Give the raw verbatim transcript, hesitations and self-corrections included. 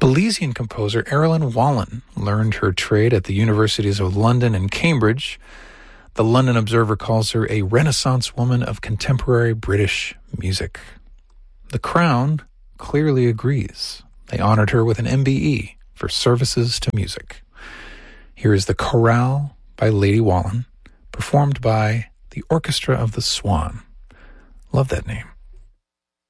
Belizean composer Erilyn Wallen learned her trade at the universities of London and Cambridge. The London Observer calls her a Renaissance woman of contemporary British music. The Crown clearly agrees. They honored her with an M B E for services to music. Here is the Chorale by Lady Wallen, performed by the Orchestra of the Swan. Love that name.